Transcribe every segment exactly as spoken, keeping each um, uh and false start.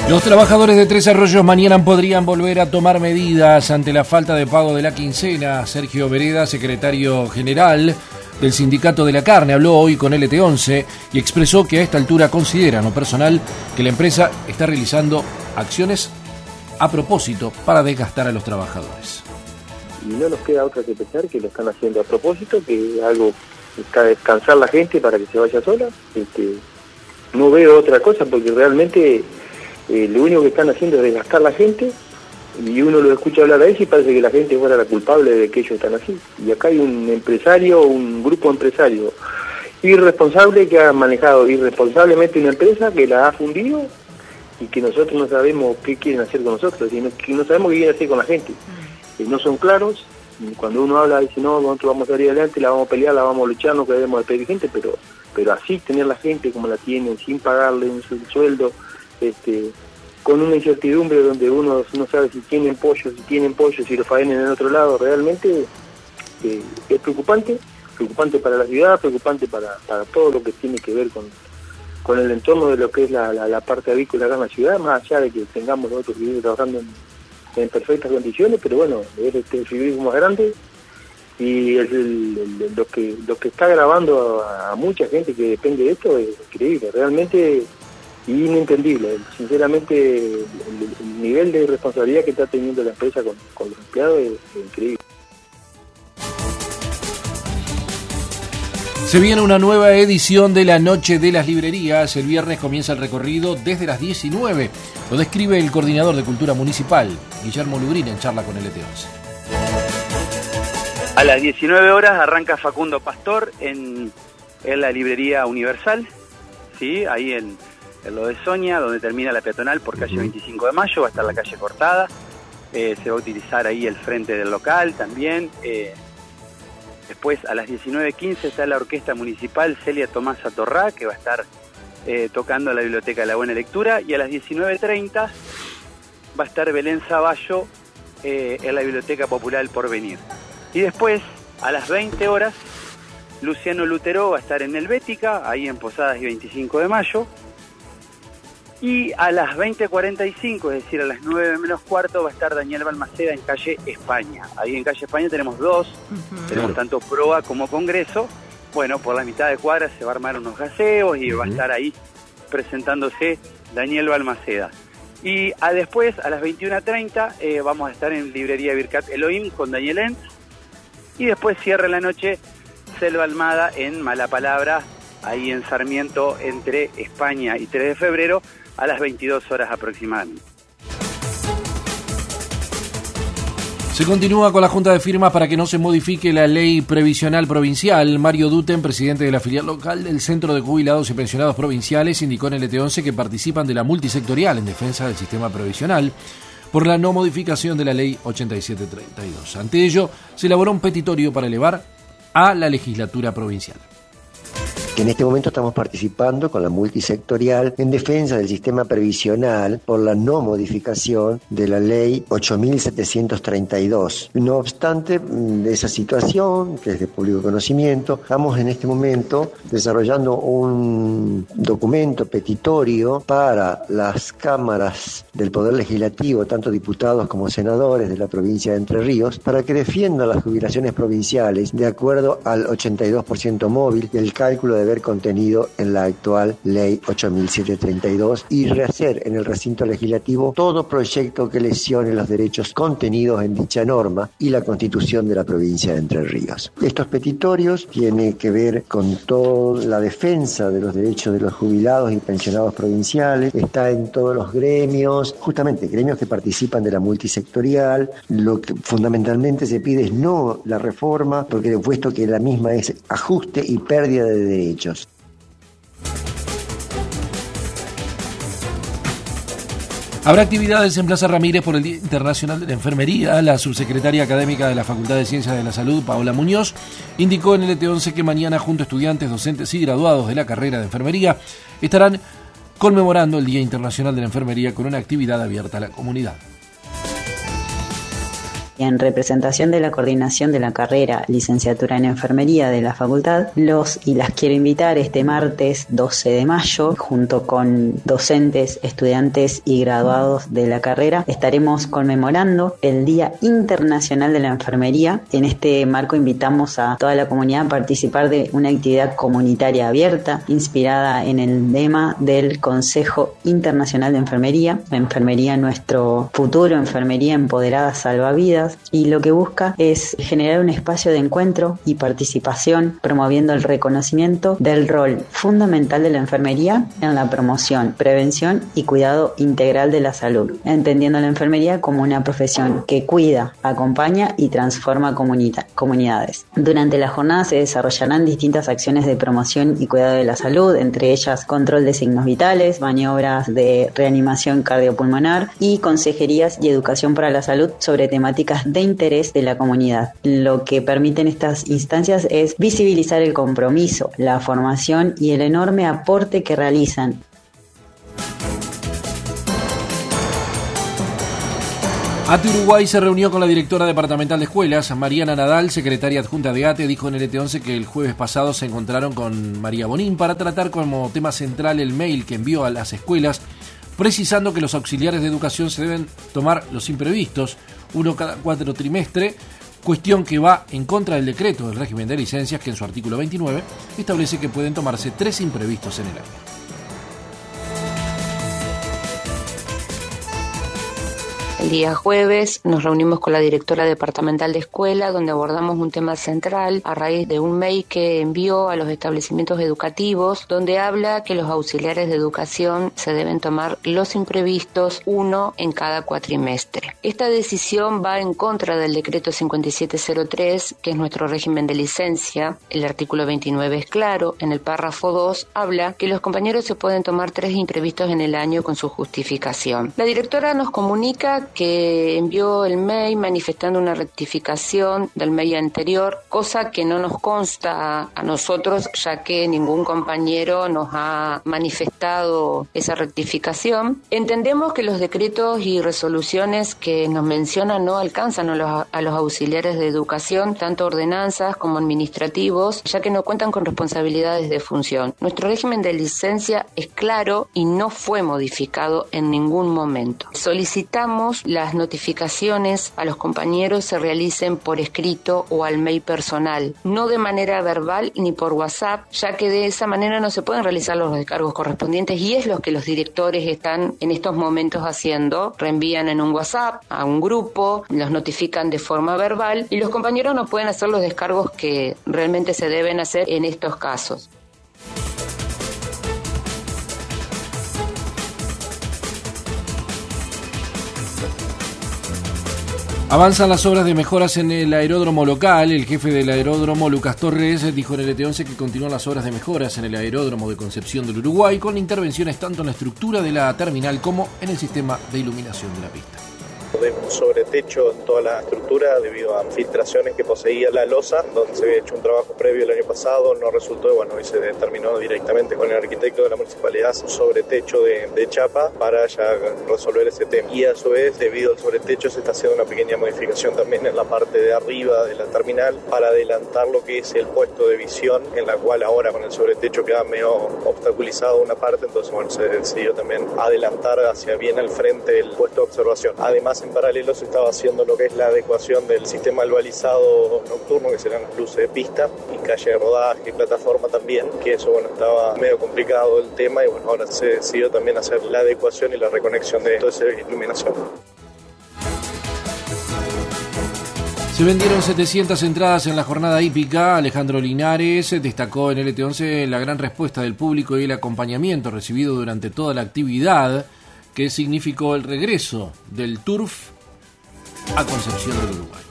Los trabajadores de Tres Arroyos mañana podrían volver a tomar medidas ante la falta de pago de la quincena. Sergio Vereda, secretario general del Sindicato de la Carne, habló hoy con L T once y expresó que a esta altura consideran lo personal que la empresa está realizando acciones a propósito para desgastar a los trabajadores. Y no nos queda otra que pensar que lo están haciendo a propósito, que algo está descansar la gente para que se vaya sola. Este, no veo otra cosa porque realmente eh, lo único que están haciendo es desgastar la gente, y uno lo escucha hablar a eso y parece que la gente fuera la culpable de que ellos están así. Y acá hay un empresario, un grupo empresario irresponsable que ha manejado irresponsablemente una empresa, que la ha fundido y que nosotros no sabemos qué quieren hacer con nosotros, y no, que no sabemos qué quieren hacer con la gente. Eh, no son claros. Cuando uno habla dice, no, nosotros vamos a salir adelante, la vamos a pelear, la vamos a luchar, no queremos despedir gente, pero pero así tener la gente como la tienen, sin pagarle un sueldo, este, con una incertidumbre donde uno no sabe si tienen pollo, si tienen pollo, si lo faenan en el otro lado, realmente eh, es preocupante, preocupante para la ciudad, preocupante para, para todo lo que tiene que ver con, con el entorno de lo que es la, la, la parte avícola acá en la ciudad, más allá de que tengamos nosotros que ir trabajando en, en perfectas condiciones, pero bueno, es este, el frigorífico más grande, y el, el, el, lo que lo que está grabando a, a mucha gente que depende de esto es increíble, realmente inentendible. Sinceramente, el, el nivel de responsabilidad que está teniendo la empresa con, con los empleados es, es increíble. Se viene una nueva edición de la Noche de las Librerías. El viernes comienza el recorrido desde las diecinueve. Lo describe el coordinador de Cultura Municipal, Guillermo Lugrín, en charla con L T once. A las diecinueve horas arranca Facundo Pastor en, en la librería Universal, ¿sí? Ahí en, en lo de Soña, donde termina la peatonal por calle veinticinco de mayo, va a estar la calle cortada, eh, se va a utilizar ahí el frente del local también. Eh, después a las diecinueve quince está la Orquesta Municipal Celia Tomás Atorrá, que va a estar eh, tocando la Biblioteca de la Buena Lectura, y a las diecinueve treinta va a estar Belén Zavallo eh, en la Biblioteca Popular El Porvenir. Y después, a las veinte horas, Luciano Lutero va a estar en Helvética, ahí en Posadas y veinticinco de mayo. Y a las veinte cuarenta y cinco, es decir, a las nueve menos cuarto, va a estar Daniel Balmaceda en calle España. Ahí en calle España tenemos dos, uh-huh. tenemos tanto proa como congreso. Bueno, por la mitad de cuadra se va a armar unos gaseos y uh-huh. va a estar ahí presentándose Daniel Balmaceda. Y a después, a las veintiuna treinta, eh, vamos a estar en librería Birkat Elohim con Daniel Enz. Y después cierra la noche Selva Almada en Malapalabra, ahí en Sarmiento, entre España y tres de febrero, a las veintidós horas aproximadamente. Se continúa con la junta de firmas para que no se modifique la ley previsional provincial. Mario Duten, presidente de la filial local del Centro de Jubilados y Pensionados Provinciales, indicó en L T once que participan de la multisectorial en defensa del sistema previsional por la no modificación de la ley ochenta y siete treinta y dos. Ante ello, se elaboró un petitorio para elevar a la legislatura provincial. En este momento estamos participando con la multisectorial en defensa del sistema previsional por la no modificación de la ley ocho mil setecientos treinta y dos. No obstante de esa situación, que es de público conocimiento, estamos en este momento desarrollando un documento petitorio para las cámaras del Poder Legislativo, tanto diputados como senadores de la provincia de Entre Ríos, para que defiendan las jubilaciones provinciales de acuerdo al ochenta y dos por ciento móvil y el cálculo de haber contenido en la actual ley ocho mil setecientos treinta y dos y rehacer en el recinto legislativo todo proyecto que lesione los derechos contenidos en dicha norma y la constitución de la provincia de Entre Ríos. Estos petitorios tienen que ver con toda la defensa de los derechos de los jubilados y pensionados provinciales, está en todos los gremios, justamente gremios que participan de la multisectorial. Lo que fundamentalmente se pide es no la reforma, porque puesto que la misma es ajuste y pérdida de derechos. Habrá actividades en Plaza Ramírez por el Día Internacional de la Enfermería. La subsecretaria académica de la Facultad de Ciencias de la Salud, Paola Muñoz, indicó en L T once que mañana, junto a estudiantes, docentes y graduados de la carrera de enfermería, estarán conmemorando el Día Internacional de la Enfermería con una actividad abierta a la comunidad. En representación de la coordinación de la carrera Licenciatura en Enfermería de la Facultad, los y las quiero invitar este martes doce de mayo, junto con docentes, estudiantes y graduados de la carrera, estaremos conmemorando el Día Internacional de la Enfermería. En este marco invitamos a toda la comunidad a participar de una actividad comunitaria abierta, inspirada en el lema del Consejo Internacional de Enfermería, Enfermería nuestro futuro, enfermería empoderada salva vidas, y lo que busca es generar un espacio de encuentro y participación, promoviendo el reconocimiento del rol fundamental de la enfermería en la promoción, prevención y cuidado integral de la salud, entendiendo la enfermería como una profesión que cuida, acompaña y transforma comunita- comunidades. Durante la jornada se desarrollarán distintas acciones de promoción y cuidado de la salud, entre ellas control de signos vitales, maniobras de reanimación cardiopulmonar y consejerías y educación para la salud sobre temáticas de interés de la comunidad. Lo que permiten estas instancias es visibilizar el compromiso, la formación y el enorme aporte que realizan. ATE Uruguay se reunió con la directora departamental de escuelas, Mariana Nadal, secretaria adjunta de ATE, dijo en el E T once que el jueves pasado se encontraron con María Bonín para tratar como tema central el mail que envió a las escuelas, precisando que los auxiliares de educación se deben tomar los imprevistos, uno cada cuatro trimestres, cuestión que va en contra del decreto del régimen de licencias que en su artículo veintinueve establece que pueden tomarse tres imprevistos en el año. El día jueves nos reunimos con la directora departamental de escuela, donde abordamos un tema central a raíz de un mail que envió a los establecimientos educativos, donde habla que los auxiliares de educación se deben tomar los imprevistos, uno en cada cuatrimestre. Esta decisión va en contra del decreto cincuenta y siete cero tres, que es nuestro régimen de licencia. El artículo veintinueve es claro, en el párrafo dos habla que los compañeros se pueden tomar tres imprevistos en el año con su justificación. La directora nos comunica que envió el mail manifestando una rectificación del mail anterior, cosa que no nos consta a nosotros, ya que ningún compañero nos ha manifestado esa rectificación. Entendemos que los decretos y resoluciones que nos mencionan no alcanzan a los, a los auxiliares de educación, tanto ordenanzas como administrativos, ya que no cuentan con responsabilidades de función. Nuestro régimen de licencia es claro y no fue modificado en ningún momento. Solicitamos las notificaciones a los compañeros se realicen por escrito o al mail personal, no de manera verbal ni por WhatsApp, ya que de esa manera no se pueden realizar los descargos correspondientes, y es lo que los directores están en estos momentos haciendo. Reenvían en un WhatsApp a un grupo, los notifican de forma verbal y los compañeros no pueden hacer los descargos que realmente se deben hacer en estos casos. Avanzan las obras de mejoras en el aeródromo local. El jefe del aeródromo, Lucas Torres, dijo en el E T once que continúan las obras de mejoras en el aeródromo de Concepción del Uruguay, con intervenciones tanto en la estructura de la terminal como en el sistema de iluminación de la pista. De un sobretecho en toda la estructura debido a filtraciones que poseía la losa, donde se había hecho un trabajo previo el año pasado, no resultó, y bueno, hoy se determinó directamente con el arquitecto de la municipalidad un sobretecho de, de chapa para ya resolver ese tema. Y a su vez, debido al sobretecho, se está haciendo una pequeña modificación también en la parte de arriba de la terminal para adelantar lo que es el puesto de visión, en la cual ahora con el sobretecho queda medio obstaculizado una parte, entonces bueno, se decidió también adelantar hacia bien al frente el puesto de observación. Además, en paralelo se estaba haciendo lo que es la adecuación del sistema al balizado nocturno, que serán las luces de pista y calle de rodaje y plataforma también, que eso bueno estaba medio complicado el tema, y bueno, ahora se decidió también hacer la adecuación y la reconexión de toda esa iluminación. Se vendieron setecientas entradas en la jornada hípica. Alejandro Linares destacó en el E T once la gran respuesta del público y el acompañamiento recibido durante toda la actividad, que significó el regreso del turf a Concepción del Uruguay.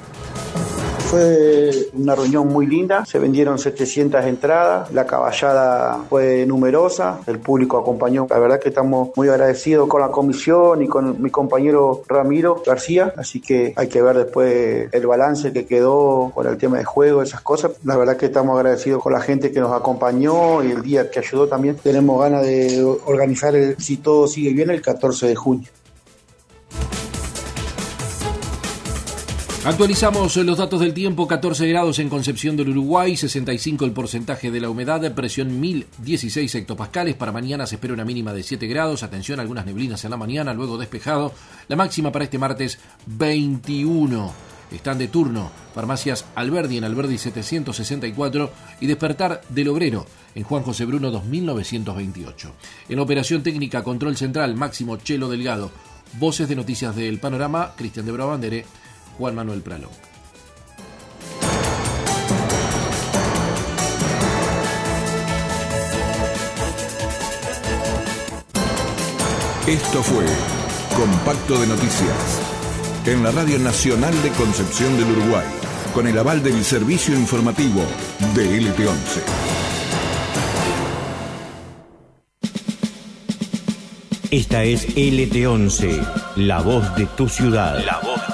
Fue una reunión muy linda, se vendieron setecientas entradas, la caballada fue numerosa, el público acompañó. La verdad que estamos muy agradecidos con la comisión y con mi compañero Ramiro García, así que hay que ver después el balance que quedó con el tema de juego, esas cosas. La verdad que estamos agradecidos con la gente que nos acompañó y el día que ayudó también. Tenemos ganas de organizar, el, si todo sigue bien, el catorce de junio. Actualizamos los datos del tiempo. Catorce grados en Concepción del Uruguay, sesenta y cinco el porcentaje de la humedad, presión mil dieciséis hectopascales. Para mañana se espera una mínima de siete grados. Atención, algunas neblinas en la mañana, luego despejado. La máxima para este martes, veintiuno. Están de turno Farmacias Alberdi en Alberdi setecientos sesenta y cuatro y Despertar del Obrero en Juan José Bruno dos mil novecientos veintiocho. En operación técnica, control central, Máximo Chelo Delgado. Voces de noticias del Panorama, Cristian de Brabandere, Juan Manuel Pralo. Esto fue Compacto de Noticias en la Radio Nacional de Concepción del Uruguay, con el aval del Servicio Informativo de L T once. Esta es L T once, la voz de tu ciudad. La voz